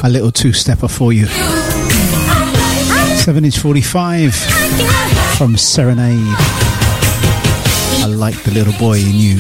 A little two-stepper for you. 7 inch 45 from Serenade. I like the little boy in you.